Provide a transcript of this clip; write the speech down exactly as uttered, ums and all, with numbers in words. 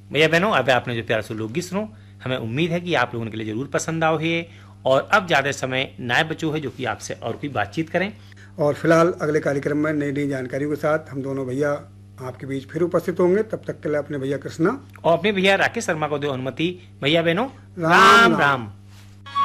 भैया बहनों, अब आपने जो प्यार से लोकगीत सुनो, हमें उम्मीद है कि आप लोगों के लिए जरूर पसंद आओ है। और अब ज्यादा समय नाय बचो है जो कि आपसे और कोई बातचीत करें। और फिलहाल अगले कार्यक्रम में नई नई जानकारियों के साथ हम दोनों भैया आपके बीच फिर उपस्थित होंगे। तब तक के लिए अपने भैया कृष्णा और अपने भैया राकेश शर्मा को दो अनुमति। भैया बहनों, राम राम राम। राम।